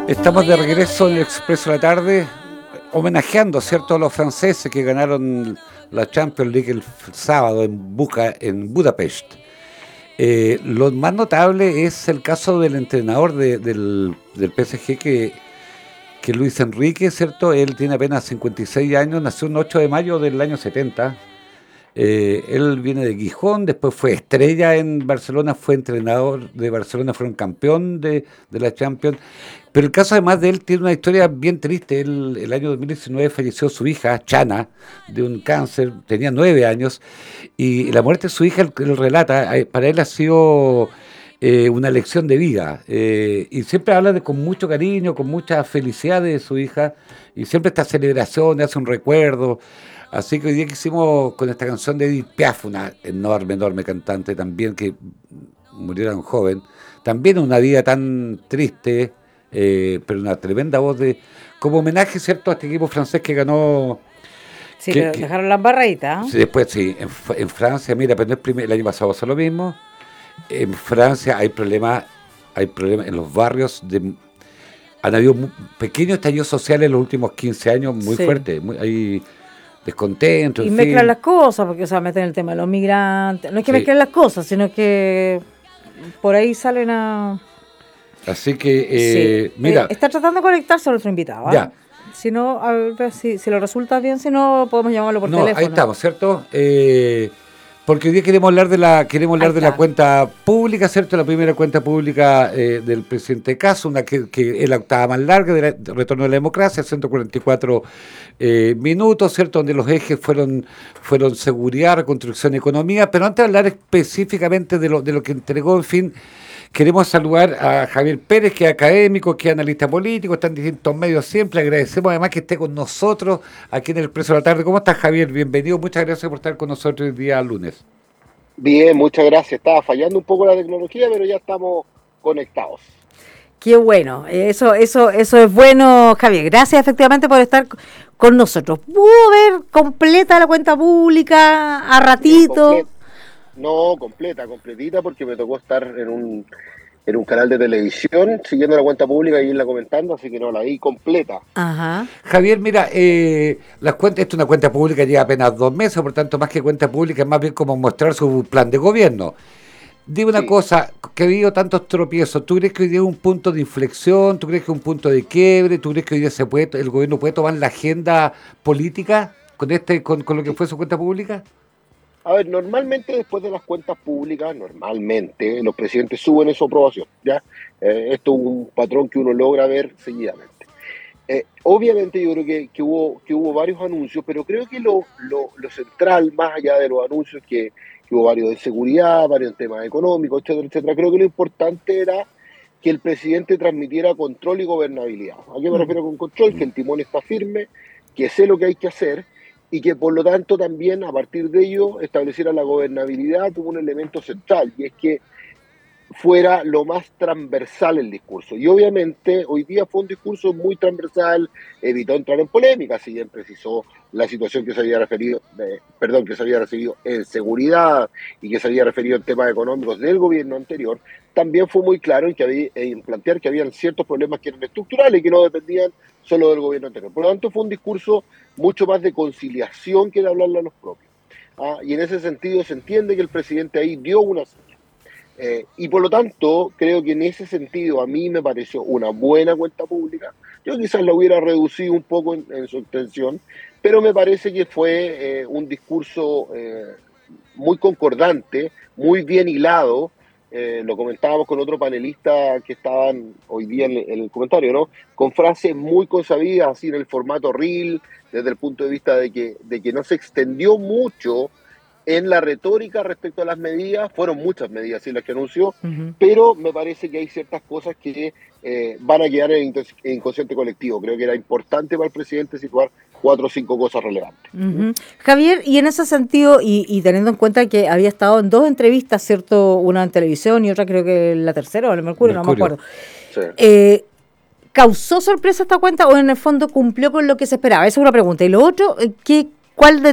Estamos de regreso en el Expreso de la Tarde, homenajeando, ¿cierto?, a los franceses que ganaron la Champions League el sábado en Budapest. Lo más notable es el caso del entrenador del PSG, que Luis Enrique, ¿cierto? Él tiene apenas 56 años, nació el 8 de mayo del año 70. Él viene de Gijón, después fue estrella en Barcelona, fue entrenador de Barcelona, fueron campeón de la Champions. Pero el caso además de él tiene una historia bien triste. El año 2019 falleció su hija, Chana, de un cáncer, tenía 9 años, y la muerte de su hija, él relata, para él ha sido una lección de vida, y siempre habla con mucho cariño, con mucha felicidad de su hija, y siempre esta celebración, hace un recuerdo. Así que hoy día quisimos, con esta canción de Edith Piaf, una enorme cantante también, que murió tan joven, también una vida tan triste, pero una tremenda voz, como homenaje, ¿cierto?, a este equipo francés que ganó. Sí, pero dejaron las barraditas. Sí, después sí, en Francia, mira, pero no es el año pasado pasó lo mismo. En Francia hay problemas en los barrios, han habido pequeños estallidos sociales en los últimos 15 años muy fuertes, hay descontento. Y mezclan las cosas, porque meten el tema de los migrantes. No es que mezclen las cosas, sino que por ahí salen a... Así que, mira... está tratando de conectarse a nuestro invitado. Ya. Si no, a ver si le resulta bien, si no, podemos llamarlo por teléfono. Ahí estamos, ¿cierto? Porque hoy día queremos hablar de la cuenta pública, ¿cierto? La primera cuenta pública del presidente Caso, una que es la octava más larga de retorno de la democracia, 144 minutos, ¿cierto? Donde los ejes fueron seguridad, reconstrucción y economía. Pero antes de hablar específicamente de lo que entregó, en fin, queremos saludar a Javier Pérez, que es académico, que es analista político, está en distintos medios siempre. Agradecemos además que esté con nosotros aquí en el Expreso de la Tarde. ¿Cómo estás, Javier? Bienvenido. Muchas gracias por estar con nosotros el día lunes. Bien, muchas gracias. Estaba fallando un poco la tecnología, pero ya estamos conectados. Qué bueno. Eso es bueno, Javier. Gracias efectivamente por estar con nosotros. ¿Pudo ver completa la cuenta pública a ratito? No, completita, porque me tocó estar en un canal de televisión siguiendo la cuenta pública y irla comentando, así que no, la vi completa. Ajá. Javier, mira, las cuentas, esto es una cuenta pública, lleva apenas 2 meses, por tanto, más que cuenta pública, es más bien como mostrar su plan de gobierno. Dime una cosa, que ha habido tantos tropiezos, ¿tú crees que hoy día es un punto de inflexión? ¿Tú crees que es un punto de quiebre? ¿Tú crees que hoy día el gobierno puede tomar la agenda política con lo que fue su cuenta pública? A ver, normalmente después de las cuentas públicas, los presidentes suben su aprobación, ¿ya? Esto es un patrón que uno logra ver seguidamente. Obviamente yo creo que hubo varios anuncios, pero creo que lo central, más allá de los anuncios, que hubo varios de seguridad, varios temas económicos, etcétera, creo que lo importante era que el presidente transmitiera control y gobernabilidad. ¿A qué me refiero con control? Que el timón está firme, que sé lo que hay que hacer, y que por lo tanto también a partir de ello estableciera la gobernabilidad como un elemento central, y es que fuera lo más transversal el discurso. Y obviamente hoy día fue un discurso muy transversal, evitó entrar en polémica, si bien precisó la situación que se había referido, en seguridad y que se había referido en temas económicos del gobierno anterior. También fue muy claro en plantear que habían ciertos problemas que eran estructurales y que no dependían solo del gobierno anterior. Por lo tanto, fue un discurso mucho más de conciliación que de hablarle a los propios. Y en ese sentido se entiende que el presidente ahí dio una señal. Y por lo tanto, creo que en ese sentido a mí me pareció una buena cuenta pública. Yo quizás la hubiera reducido un poco en su extensión, pero me parece que fue un discurso muy concordante, muy bien hilado. Lo comentábamos con otro panelista que estaban hoy día en el comentario, ¿no? Con frases muy consabidas, así en el formato reel, desde el punto de vista de que no se extendió mucho en la retórica respecto a las medidas. Fueron muchas medidas, sí, las que anunció, pero me parece que hay ciertas cosas que van a quedar en el inconsciente colectivo. Creo que era importante para el presidente situar 4 o 5 cosas relevantes. Javier, y en ese sentido, y teniendo en cuenta que había estado en 2 entrevistas, ¿cierto? Una en televisión y otra creo que la tercera, o en el Mercurio, no me acuerdo. Sí. ¿Causó sorpresa esta cuenta o en el fondo cumplió con lo que se esperaba? Esa es una pregunta. Y lo otro, ¿cuál de